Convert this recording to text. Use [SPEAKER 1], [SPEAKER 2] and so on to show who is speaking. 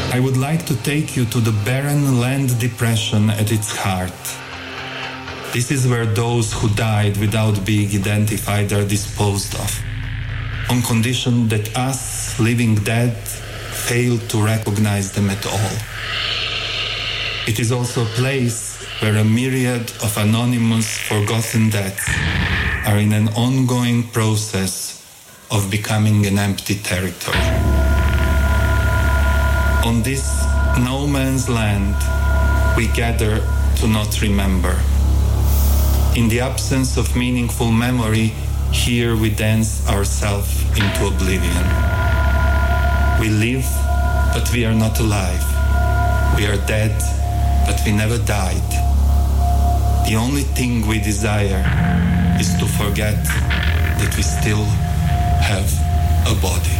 [SPEAKER 1] I would like to take you to the barren land depression at its heart. This is where those who died without being identified are disposed of, on condition that us, living dead, fail to recognize them at all. It is also a place where a myriad of anonymous, forgotten deaths are in an ongoing process of becoming an empty territory. On this no man's land, we gather to not remember. In the absence of meaningful memory, here we dance ourselves into oblivion. We live, but we are not alive. We are dead, but we never died. The only thing we desire is to forget that we still have a body.